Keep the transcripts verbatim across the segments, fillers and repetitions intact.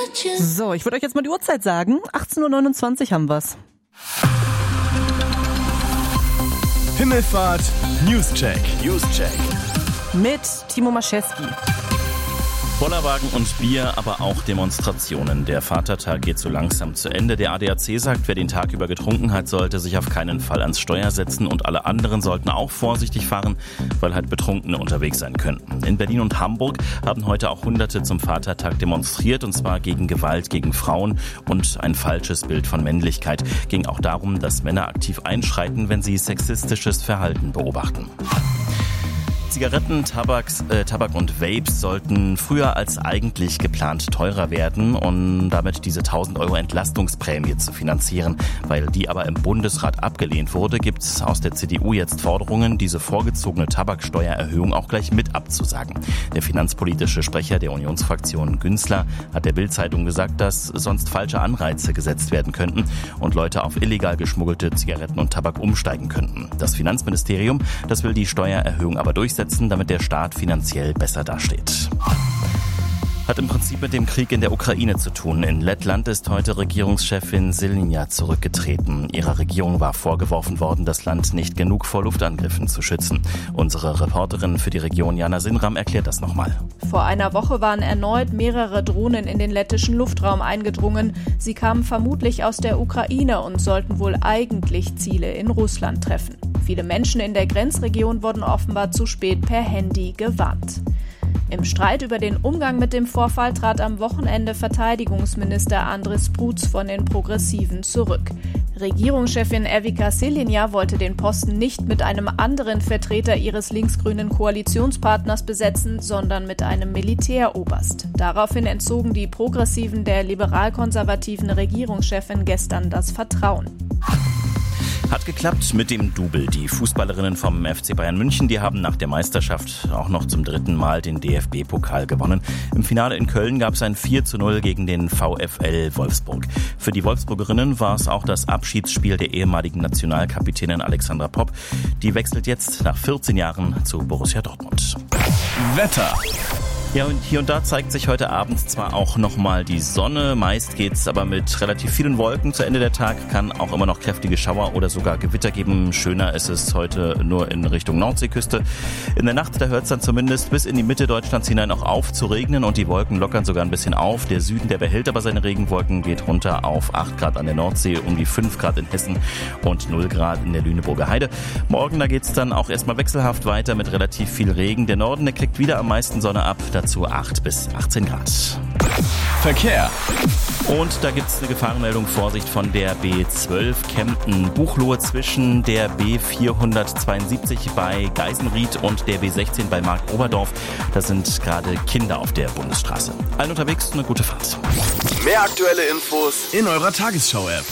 So, ich würde euch jetzt mal die Uhrzeit sagen. achtzehn Uhr neunundzwanzig haben wir's. Himmelfahrt Newscheck. Newscheck. Mit Timo Maschewski. Bollerwagen und Bier, aber auch Demonstrationen. Der Vatertag geht so langsam zu Ende. Der A D A C sagt, wer den Tag über getrunken hat, sollte sich auf keinen Fall ans Steuer setzen und alle anderen sollten auch vorsichtig fahren, weil halt Betrunkene unterwegs sein könnten. In Berlin und Hamburg haben heute auch Hunderte zum Vatertag demonstriert, und zwar gegen Gewalt gegen Frauen und ein falsches Bild von Männlichkeit. Ging auch darum, dass Männer aktiv einschreiten, wenn sie sexistisches Verhalten beobachten. Zigaretten, Tabaks, äh, Tabak und Vapes sollten früher als eigentlich geplant teurer werden, um damit diese tausend Euro Entlastungsprämie zu finanzieren. Weil die aber im Bundesrat abgelehnt wurde, gibt es aus der C D U jetzt Forderungen, diese vorgezogene Tabaksteuererhöhung auch gleich mit abzusagen. Der finanzpolitische Sprecher der Unionsfraktion Günzler hat der Bild-Zeitung gesagt, dass sonst falsche Anreize gesetzt werden könnten und Leute auf illegal geschmuggelte Zigaretten und Tabak umsteigen könnten. Das Finanzministerium, das will die Steuererhöhung aber durchsetzen, damit der Staat finanziell besser dasteht. Hat im Prinzip mit dem Krieg in der Ukraine zu tun. In Lettland ist heute Regierungschefin Silja zurückgetreten. Ihrer Regierung war vorgeworfen worden, das Land nicht genug vor Luftangriffen zu schützen. Unsere Reporterin für die Region Jana Sinram erklärt das nochmal. Vor einer Woche waren erneut mehrere Drohnen in den lettischen Luftraum eingedrungen. Sie kamen vermutlich aus der Ukraine und sollten wohl eigentlich Ziele in Russland treffen. Viele Menschen in der Grenzregion wurden offenbar zu spät per Handy gewarnt. Im Streit über den Umgang mit dem Vorfall trat am Wochenende Verteidigungsminister Andris Prutz von den Progressiven zurück. Regierungschefin Evika Silja wollte den Posten nicht mit einem anderen Vertreter ihres linksgrünen Koalitionspartners besetzen, sondern mit einem Militäroberst. Daraufhin entzogen die Progressiven der liberal-konservativen Regierungschefin gestern das Vertrauen. Hat geklappt mit dem Double. Die Fußballerinnen vom F C Bayern München, die haben nach der Meisterschaft auch noch zum dritten Mal den D F B-Pokal gewonnen. Im Finale in Köln gab es ein vier zu null gegen den VfL Wolfsburg. Für die Wolfsburgerinnen war es auch das Abschiedsspiel der ehemaligen Nationalkapitänin Alexandra Popp. Die wechselt jetzt nach vierzehn Jahren zu Borussia Dortmund. Wetter. Ja, und hier und da zeigt sich heute Abend zwar auch nochmal die Sonne, meist geht's aber mit relativ vielen Wolken zu Ende der Tag, kann auch immer noch kräftige Schauer oder sogar Gewitter geben. Schöner ist es heute nur in Richtung Nordseeküste. In der Nacht, da hört es dann zumindest bis in die Mitte Deutschlands hinein auch auf zu regnen und die Wolken lockern sogar ein bisschen auf. Der Süden, der behält aber seine Regenwolken, geht runter auf acht Grad an der Nordsee, um die fünf Grad in Hessen und null Grad in der Lüneburger Heide. Morgen, da geht's dann auch erstmal wechselhaft weiter mit relativ viel Regen. Der Norden, der kriegt wieder am meisten Sonne ab, dazu acht bis achtzehn Grad. Verkehr. Und da gibt es eine Gefahrenmeldung, Vorsicht von der B zwölf Kempten-Buchloe zwischen der B vierhundertzweiundsiebzig bei Geisenried und der B sechzehn bei Marktoberdorf. Da sind gerade Kinder auf der Bundesstraße. Allen unterwegs eine gute Fahrt. Mehr aktuelle Infos in eurer Tagesschau-App.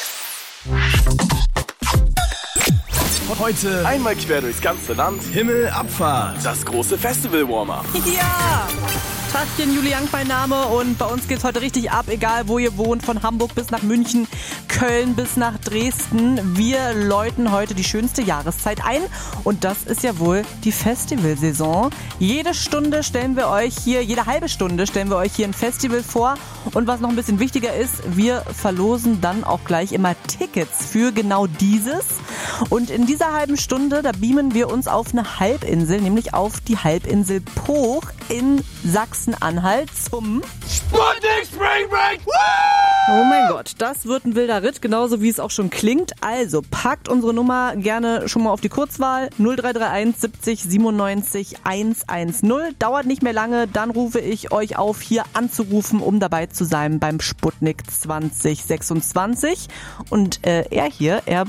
Heute einmal quer durchs ganze Land. Himmelabfahrt. Das große Festival-Warm-Up. Ja! Tachchen, Julian, mein Name, und bei uns geht's heute richtig ab, egal wo ihr wohnt, von Hamburg bis nach München, Köln bis nach Dresden. Wir läuten heute die schönste Jahreszeit ein und das ist ja wohl die Festivalsaison. Jede Stunde stellen wir euch hier, jede halbe Stunde stellen wir euch hier ein Festival vor und was noch ein bisschen wichtiger ist, wir verlosen dann auch gleich immer Tickets für genau dieses. Und in dieser halben Stunde, da beamen wir uns auf eine Halbinsel, nämlich auf die Halbinsel Pooch in Sachsen-Anhalt zum Sputnik Spring Break! Oh mein Gott, das wird ein wilder Ritt, genauso wie es auch schon klingt. Also packt unsere Nummer gerne schon mal auf die Kurzwahl null drei drei eins siebzig siebenundneunzig hundertzehn. Dauert nicht mehr lange, dann rufe ich euch auf, hier anzurufen, um dabei zu sein beim Sputnik zwanzig sechsundzwanzig. Und äh, er hier, er